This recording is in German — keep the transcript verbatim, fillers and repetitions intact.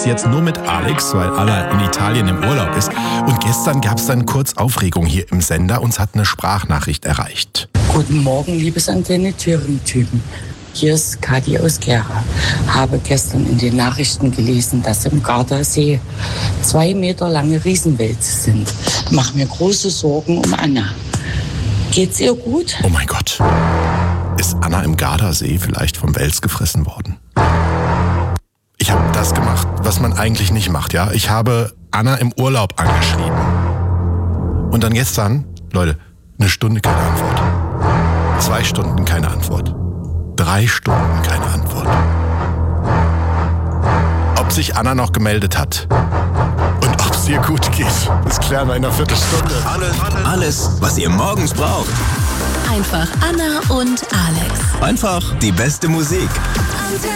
bis jetzt nur mit Alex, weil Anna in Italien im Urlaub ist. Und gestern gab es dann kurz Aufregung hier im Sender. Uns hat eine Sprachnachricht erreicht. Guten Morgen, liebes Antenne-Thüringen-Typen. Hier ist Kathi aus Gera. Habe gestern in den Nachrichten gelesen, dass im Gardasee zwei Meter lange Riesenwälze sind. Mach mir große Sorgen um Anna. Geht's ihr gut? Oh mein Gott. Ist Anna im Gardasee vielleicht vom Wels gefressen worden? Ich habe das gemacht, was man eigentlich nicht macht, ja. Ich habe Anna im Urlaub angeschrieben. Und dann gestern, Leute, eine Stunde keine Antwort. Zwei Stunden keine Antwort. Drei Stunden keine Antwort. Ob sich Anna noch gemeldet hat und ob es ihr gut geht, das klären wir in einer Viertelstunde. Alles, alles, was ihr morgens braucht. Einfach Anna und Alex. Einfach die beste Musik.